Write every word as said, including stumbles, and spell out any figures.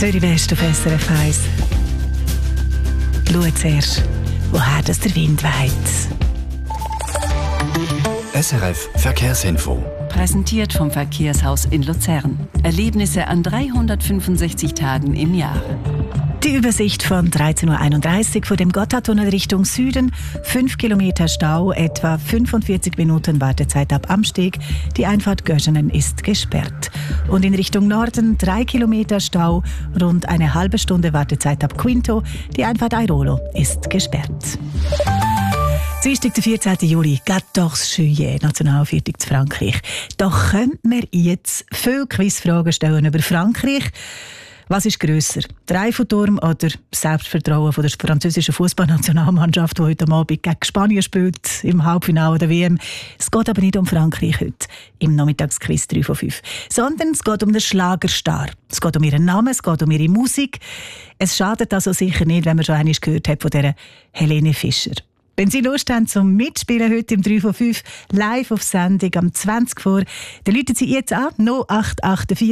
Zürich West auf S R F eins. Schau zuerst, woher das der Wind weht. S R F Verkehrsinfo. Präsentiert vom Verkehrshaus in Luzern. Erlebnisse an dreihundertfünfundsechzig Tagen im Jahr. Die Übersicht von dreizehn Uhr einunddreißig vor dem Gotthardtunnel Richtung Süden. fünf Kilometer Stau, etwa fünfundvierzig Minuten Wartezeit ab Amsteg. Die Einfahrt Göschenen ist gesperrt. Und in Richtung Norden drei Kilometer Stau, rund eine halbe Stunde Wartezeit ab Quinto. Die Einfahrt Airolo ist gesperrt. Dienstag, der vierzehnten Juli, quatorze juillet, Nationalviertel zu Frankreich. Da könnte man jetzt viele Quizfragen stellen über Frankreich. Was ist grösser, der Eiffelturm oder das Selbstvertrauen von der französischen Fußballnationalmannschaft, die heute Abend gegen Spanien spielt, im Halbfinale der W M? Es geht aber nicht um Frankreich heute, im Nachmittagsquiz drei von fünf, sondern es geht um den Schlagerstar. Es geht um ihren Namen, es geht um ihre Musik. Es schadet also sicher nicht, wenn man schon einmal gehört hat von dieser Helene Fischer. Wenn Sie Lust haben zum Mitspielen heute im drei von fünf live auf Sendung am zwanzig vor, dann rufen Sie jetzt an null acht acht vier